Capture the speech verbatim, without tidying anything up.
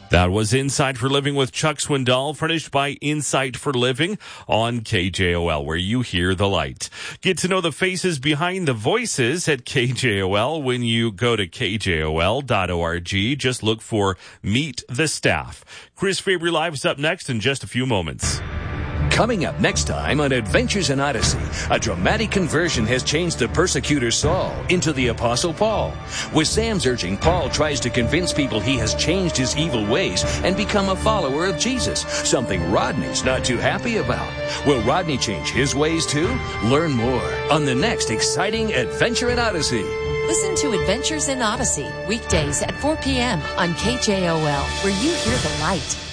That was Insight for Living with Chuck Swindoll, furnished by Insight for Living on K J O L, where you hear the light. Get to know the faces behind the voices at K J O L when you go to K J O L dot org. Just look for Meet the Staff. Chris Fabry Live is up next in just a few moments. Coming up next time on Adventures in Odyssey, a dramatic conversion has changed the persecutor Saul into the Apostle Paul. With Sam's urging, Paul tries to convince people he has changed his evil ways and become a follower of Jesus, something Rodney's not too happy about. Will Rodney change his ways too? Learn more on the next exciting Adventure in Odyssey. Listen to Adventures in Odyssey, weekdays at four p.m. on K J O L, where you hear the light.